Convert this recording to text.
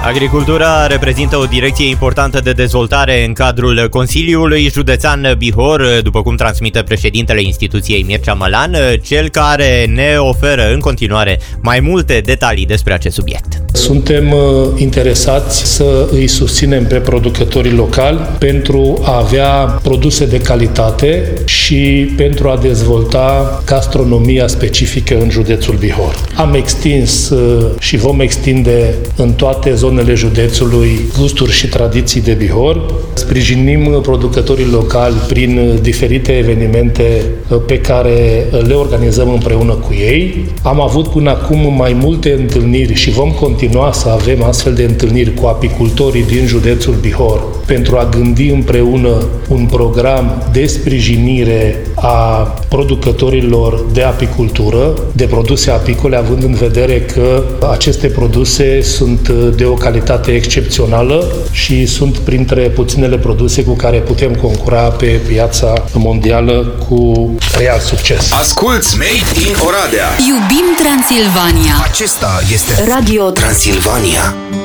Agricultura reprezintă o direcție importantă de dezvoltare în cadrul Consiliului Județean Bihor, după cum transmite președintele instituției Mircea Mălan, cel care ne oferă în continuare mai multe detalii despre acest subiect. Suntem interesați să îi susținem pe producătorii locali pentru a avea produse de calitate și pentru a dezvolta gastronomia specifică în județul Bihor. Am extins și vom extinde în toate zonele județului gusturi și tradiții de Bihor. Sprijinim producătorii locali prin diferite evenimente pe care le organizăm împreună cu ei. Am avut până acum mai multe întâlniri și vom continua să avem astfel de întâlniri cu apicultorii din județul Bihor pentru a gândi împreună un program de sprijinire a producătorilor de apicultură, de produse apicole, având în vedere că aceste produse sunt de o calitate excepțională și sunt printre puținele produse cu care putem concura pe piața mondială cu real succes. Asculți Made in Oradea. Iubim Transilvania. Acesta este Radio Transilvania.